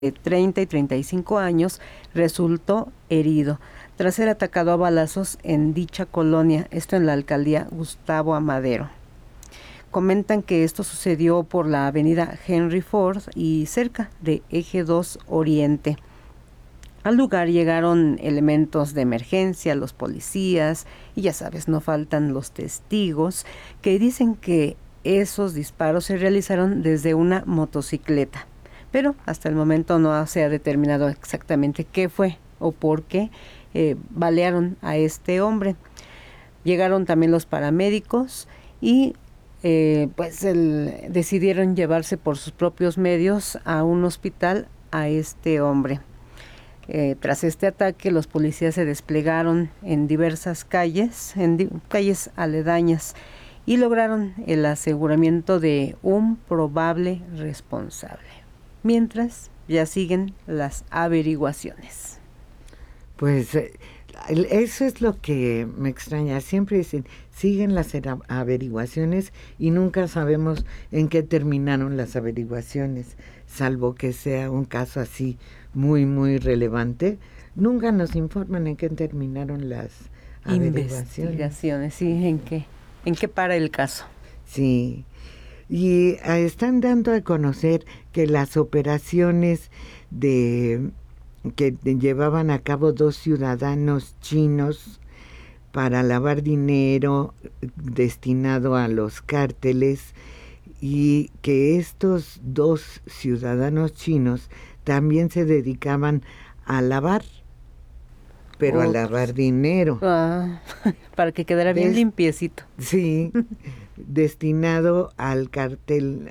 de 30 y 35 años resultó herido tras ser atacado a balazos en dicha colonia, esto en la alcaldía Gustavo Amadero. Comentan que esto sucedió por la avenida Henry Ford y cerca de Eje 2 Oriente. Al lugar llegaron elementos de emergencia, los policías, y ya sabes, no faltan los testigos, que dicen que esos disparos se realizaron desde una motocicleta. Pero hasta el momento no se ha determinado exactamente qué fue o por qué balearon a este hombre. Llegaron también los paramédicos y decidieron llevarse por sus propios medios a un hospital a este hombre. Tras este ataque, los policías se desplegaron en diversas calles, calles aledañas, y lograron el aseguramiento de un probable responsable. Mientras, ya siguen las averiguaciones. Pues eso es lo que me extraña. Siempre dicen, siguen las averiguaciones y nunca sabemos en qué terminaron las averiguaciones, salvo que sea un caso así muy, muy relevante. Nunca nos informan en qué terminaron las investigaciones. Sí, en qué para el caso. Sí, y están dando a conocer que las operaciones que llevaban a cabo 2 ciudadanos chinos para lavar dinero destinado a los cárteles, y que estos 2 ciudadanos chinos también se dedicaban a lavar, pero a lavar dinero. Para que quedara bien limpiecito. Sí, destinado al cártel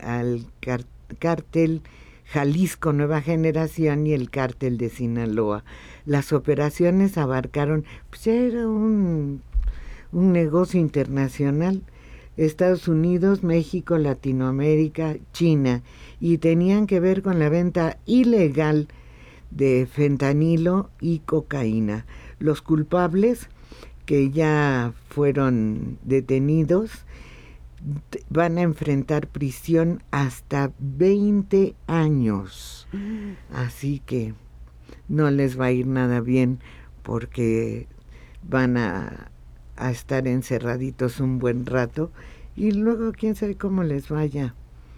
Jalisco Nueva Generación y el cártel de Sinaloa. Las operaciones abarcaron, pues era un negocio internacional, Estados Unidos, México, Latinoamérica, China, y tenían que ver con la venta ilegal de fentanilo y cocaína. Los culpables, que ya fueron detenidos, van a enfrentar prisión hasta 20 años. Así que no les va a ir nada bien, porque van a estar encerraditos un buen rato y luego quién sabe cómo les vaya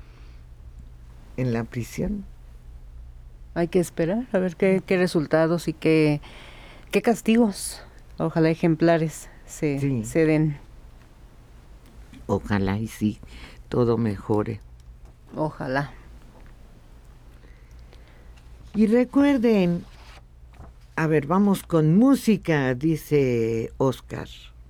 en la prisión. Hay que esperar a ver qué resultados y qué castigos, ojalá ejemplares, se den. Ojalá y sí, todo mejore. Ojalá. Y recuerden, a ver, vamos con música, dice Oscar.